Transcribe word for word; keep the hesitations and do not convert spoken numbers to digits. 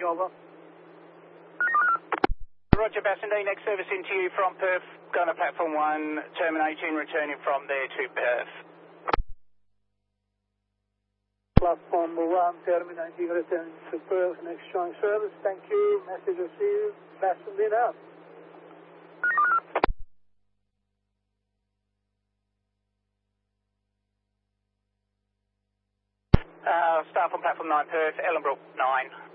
over. Roger, Bassendean, next service into you from Perth, going to platform one, terminating, returning from there to Perth. Platform one, terminating, returning to Perth, next showing service. Thank you. Message received. Bassendean out. Uh, start from platform nine, Perth, Ellenbrook nine.